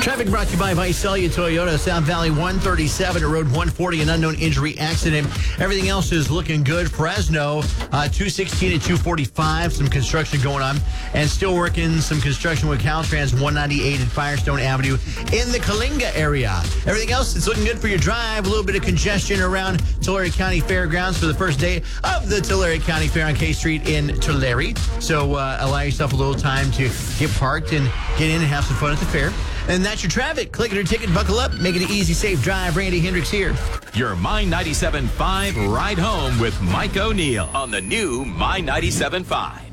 Traffic brought to you by Visalia Toyota, South Valley 137 at Road 140, an unknown injury accident. Everything else is looking good. Fresno, 216 at 245, some construction going on. And still working some construction with Caltrans 198 at Firestone Avenue in the Coalinga area. Everything else is looking good for your drive. A little bit of congestion around Tulare County Fairgrounds for the first day of the Tulare County Fair on K Street in Tulare. So allow yourself a little time to get parked and get in and have some fun at the fair. And that's your traffic. Click it or ticket, buckle up, make it an easy, safe drive. Randy Hendricks here. Your My 97.5 Ride Home with Mike O'Neill on the new My 97.5.